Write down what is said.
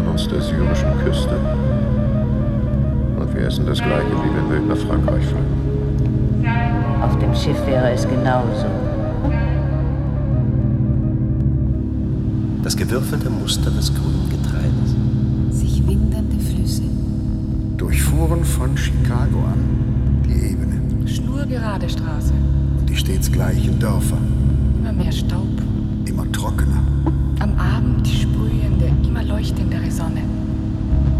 uns der syrischen Küste. Und wir essen das Gleiche, wie wenn wir über Frankreich fliegen. Auf dem Schiff wäre es genauso. Das gewürfelte Muster des grünen Getreides. Sich windernde Flüsse. Durchfuhren von Chicago an, die Ebene. Schnurgerade Straße. Und die stets gleichen Dörfer. Immer mehr Staub. Immer trockener. Am Abend die sprühende, immer leuchtendere Sonne.